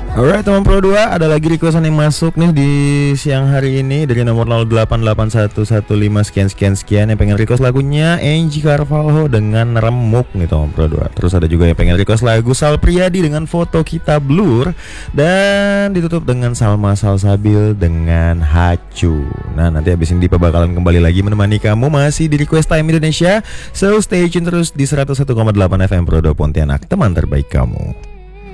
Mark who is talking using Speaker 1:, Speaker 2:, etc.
Speaker 1: Alright teman Pro 2, ada lagi requestan yang masuk nih di siang hari ini dari nomor 088115 sekian yang pengen request lagunya Angie Carvalho dengan Remuk nih teman Pro 2. Terus ada juga yang pengen request lagu Sal Priadi dengan Foto Kita Blur, dan ditutup dengan Salma Salsabil dengan Hacu. Nah, nanti habis ini Dipa bakalan kembali lagi menemani kamu masih di Request Time Indonesia. So stay tune terus di 101,8 FM Pro 2 Pontianak, teman terbaik kamu.